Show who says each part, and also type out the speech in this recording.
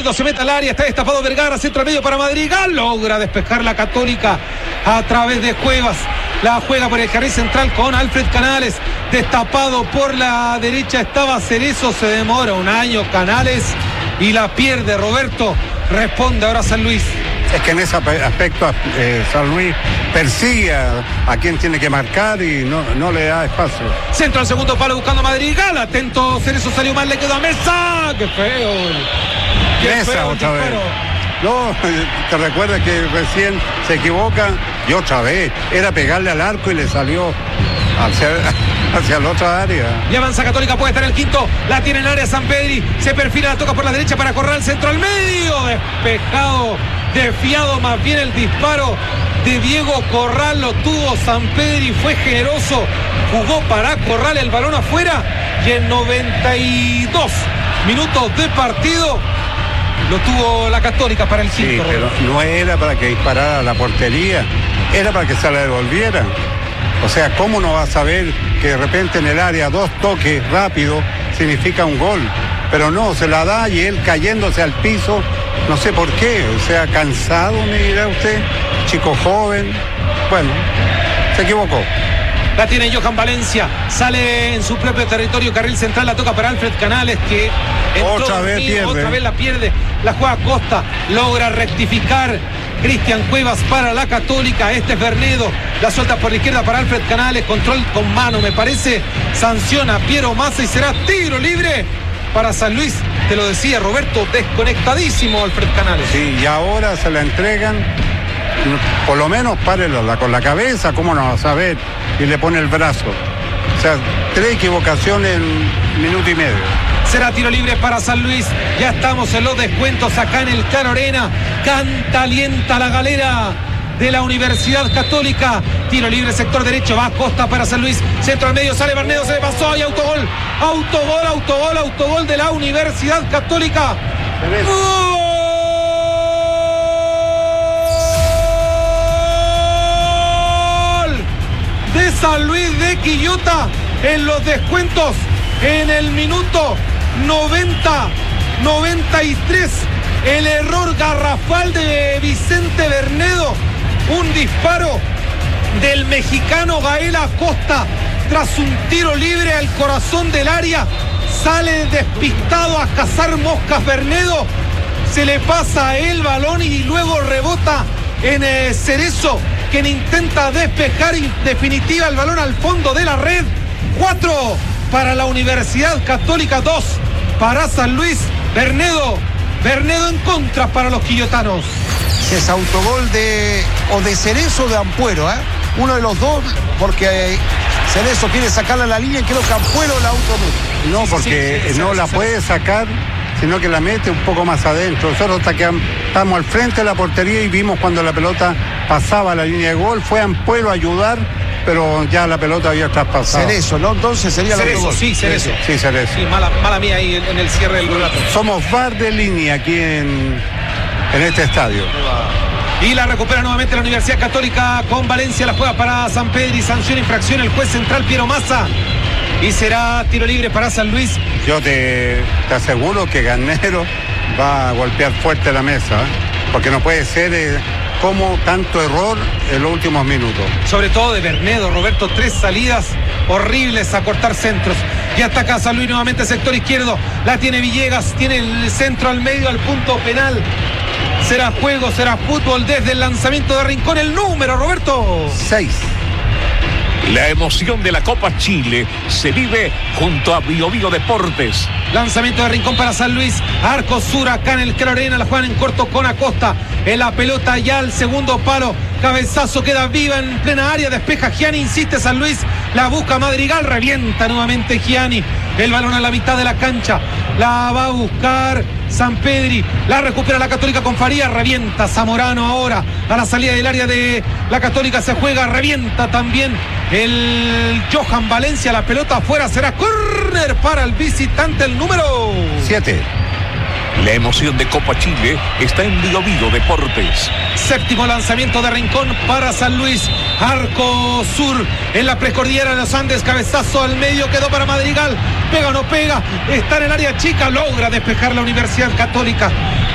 Speaker 1: Izquierdo se mete al área, está destapado Vergara, centro al medio para Madrigal, logra despejar la Católica a través de Cuevas. La juega por el carril central con Alfred Canales, destapado por la derecha estaba Cerezo, se demora un año Canales y la pierde Roberto. Responde ahora San Luis.
Speaker 2: Es que en ese aspecto San Luis persigue a quien tiene que marcar y no le da espacio.
Speaker 1: Centro al segundo palo buscando a Madrigal, atento Cerezo, salió mal, le quedó a Mesa. ¡Qué feo!
Speaker 2: Mesa otra vez. No, te recuerdas que recién se equivoca y otra vez era pegarle al arco y le salió hacia la otra área.
Speaker 1: Y avanza Católica, puede estar el quinto, la tiene en área Sampedri, se perfila, la toca por la derecha para correr al centro al medio, despejado, desviado más bien el disparo de Diego Corral, lo tuvo Sampedri, fue generoso, jugó para Corral el balón afuera y en 92 minutos de partido lo tuvo la Católica para el quinto.
Speaker 2: Sí, pero no era para que disparara a la portería, era para que se la devolviera. O sea, ¿cómo no va a saber que de repente en el área 2 toques rápido significa un gol? Pero no, se la da y él cayéndose al piso, no sé por qué, o sea, cansado, me dirá usted, chico joven, bueno, se equivocó.
Speaker 1: La tiene Johan Valencia, sale en su propio territorio, carril central, la toca para Alfred Canales, que
Speaker 2: otra vez
Speaker 1: la pierde, la juega Costa, logra rectificar Cristian Cuevas para la Católica, este es Bernedo, la suelta por la izquierda para Alfred Canales, control con mano me parece, sanciona Piero Massa y será tiro libre para San Luis, te lo decía Roberto, desconectadísimo Alfred Canales.
Speaker 2: Sí, y ahora se la entregan, por lo menos párela con la cabeza, ¿cómo no va a saber? Y le pone el brazo. O sea, 3 equivocaciones en minuto y medio.
Speaker 1: Será tiro libre para San Luis. Ya estamos en los descuentos acá en el Claro Arena. Canta, alienta la galera de la Universidad Católica. Tiro libre, sector derecho, va Costa para San Luis. Centro al medio, sale Bernedo, se le pasó y autogol. Autogol de la Universidad Católica. De San Luis de Quillota en los descuentos en el minuto 93, el error garrafal de Vicente Bernedo, un disparo del mexicano Gael Acosta tras un tiro libre al corazón del área, sale despistado a cazar moscas Bernedo, se le pasa el balón y luego rebota en Cerezo, quien intenta despejar en definitiva el balón al fondo de la red. 4 para la Universidad Católica, 2 para San Luis. Bernedo en contra para los quillotanos.
Speaker 3: Es autogol de Cerezo o de Ampuero, uno de los dos, porque Cerezo quiere sacarla a la línea y creo que Ampuero la autogol.
Speaker 2: No, porque no la puede sacar, sino que la mete un poco más adentro. Nosotros estamos al frente de la portería y vimos cuando la pelota pasaba a la línea de gol, fue Ampuero a ayudar, pero ya la pelota había traspasado.
Speaker 3: Cerezo, ¿no? Entonces sería el
Speaker 1: Cerezo, sí, Cerezo.
Speaker 2: Sí, Cerezo.
Speaker 1: Sí, mala mía ahí en el cierre del relato.
Speaker 2: Somos VAR de línea aquí en este estadio.
Speaker 1: Y la recupera nuevamente la Universidad Católica con Valencia, la juega para Sampedri, sanción, infracción, el juez central Piero Massa. Y será tiro libre para San Luis.
Speaker 2: Yo te aseguro que Garnero va a golpear fuerte la mesa, porque no puede ser como tanto error en los últimos minutos.
Speaker 1: Sobre todo de Bernedo, Roberto, 3 salidas horribles a cortar centros. Y ataca San Luis nuevamente, sector izquierdo. La tiene Villegas, tiene el centro al medio, al punto penal. Será juego, será fútbol desde el lanzamiento de Rincón. El número, Roberto.
Speaker 2: 6.
Speaker 4: La emoción de la Copa Chile se vive junto a Bio Bio Deportes.
Speaker 1: Lanzamiento de Rincón para San Luis. Arco sur acá en el Claro Arena. La juegan en corto con Acosta. En la pelota ya al segundo palo. Cabezazo queda viva en plena área. Despeja Gianni. Insiste San Luis. La busca Madrigal. Revienta nuevamente Gianni. El balón a la mitad de la cancha. La va a buscar Sampedri. La recupera la Católica con Farías. Revienta Zamorano ahora. A la salida del área de la Católica se juega. Revienta también el Johan Valencia. La pelota afuera. Será córner para el visitante, el número
Speaker 2: 7.
Speaker 4: La emoción de Copa Chile está en Bio Bio Deportes.
Speaker 1: Séptimo lanzamiento de Rincón para San Luis. Arco sur en la precordillera de los Andes. Cabezazo al medio, quedó para Madrigal. Pega o no pega. Está en el área chica. Logra despejar la Universidad Católica.